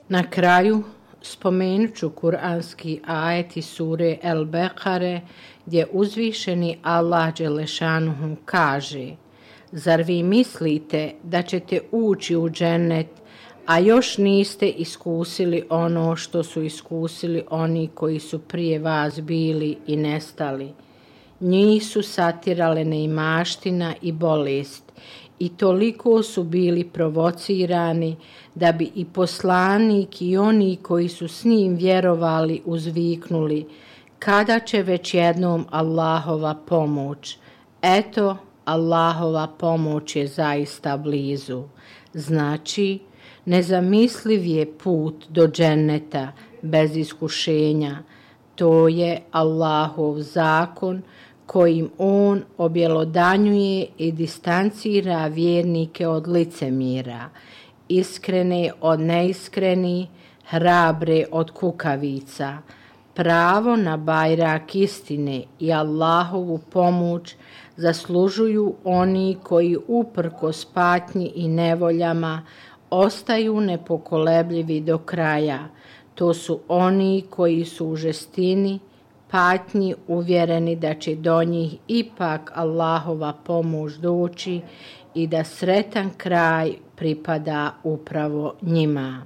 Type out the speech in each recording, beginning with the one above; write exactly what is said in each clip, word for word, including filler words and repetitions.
Na kraju spomenut ću kuranski ajet iz sure El Bekare gdje uzvišeni Allah dželešanuhu kaže: zar vi mislite da ćete ući u džennet, a još niste iskusili ono što su iskusili oni koji su prije vas bili i nestali? Njih su satirale neimaština i bolest i toliko su bili provocirani da bi i poslanik i oni koji su s njim vjerovali uzviknuli: kada će već jednom Allahova pomoć? Eto, Allahova pomoć je zaista blizu. Znači, nezamisliv je put do dženneta bez iskušenja. To je Allahov zakon kojim on objelodanjuje i distancira vjernike od licemjera, iskrene od neiskreni, hrabre od kukavica. Pravo na bajrak istine i Allahovu pomoć zaslužuju oni koji uprkos patnji i nevoljama ostaju nepokolebljivi do kraja. To su oni koji su u žestini patnji uvjereni da će do njih ipak Allahova pomoć doći i da sretan kraj pripada upravo njima.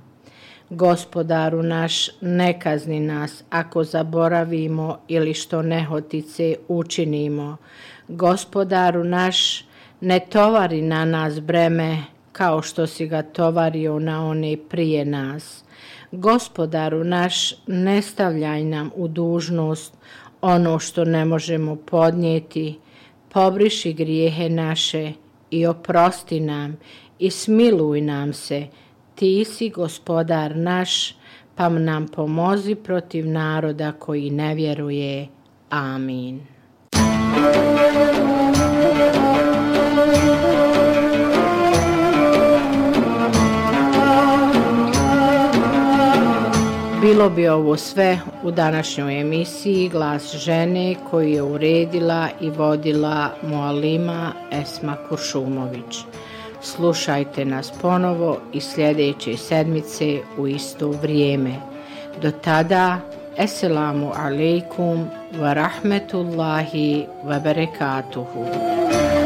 Gospodaru naš, ne kazni nas ako zaboravimo ili što nehotice učinimo. Gospodaru naš, ne tovari na nas breme kao što si ga tovario na one prije nas. Gospodaru naš, ne stavljaj nam u dužnost ono što ne možemo podnijeti. Pobriši grijehe naše i oprosti nam i smiluj nam se. Ti si gospodar naš, pa nam pomozi protiv naroda koji ne vjeruje. Amin. Bilo bi ovo sve u današnjoj emisiji Glas žene koju je uredila i vodila Mualima Esma Kuršumović. Slušajte nas ponovo i sljedeće sedmice u isto vrijeme. Do tada, Esselamu alaikum wa rahmetullahi wa barakatuhu.